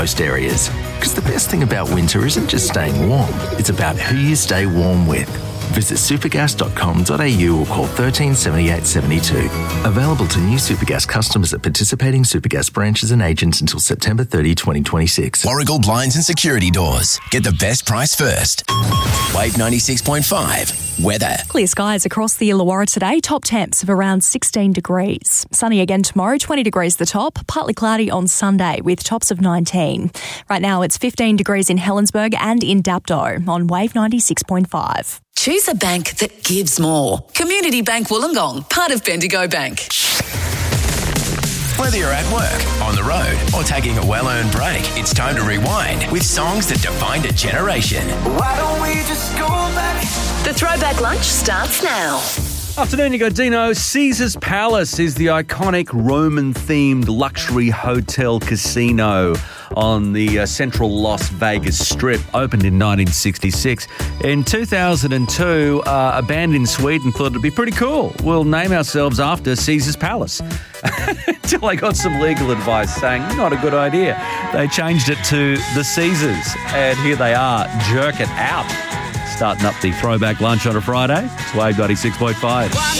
most areas. Because the best thing about winter isn't just staying warm, it's about who you stay warm with. Visit supergas.com.au or call 13 78 72. Available to new Supergas customers at participating Supergas branches and agents until September 30, 2026. Warragul Blinds and Security Doors. Get the best price first. Wave 96.5. Weather. Clear skies across the Illawarra today. Top temps of around 16 degrees. Sunny again tomorrow, 20 degrees the top. Partly cloudy on Sunday with tops of 19. Right now it's 15 degrees in Helensburgh and in Dapto on Wave 96.5. Choose a bank that gives more. Community Bank Wollongong, part of Bendigo Bank. Whether you're at work, on the road, or taking a well-earned break, it's time to rewind with songs that defined a generation. Why don't we just go back? The Throwback Lunch starts now. Afternoon, you got Dino. Caesar's Palace is the iconic Roman-themed luxury hotel casino on the central Las Vegas Strip, opened in 1966. In 2002, a band in Sweden thought it'd be pretty cool. We'll name ourselves after Caesar's Palace. Until they got some legal advice saying, not a good idea. They changed it to the Caesars, and here they are, jerk it out. Starting up the Throwback Lunch on a Friday. It's Wave 96.5.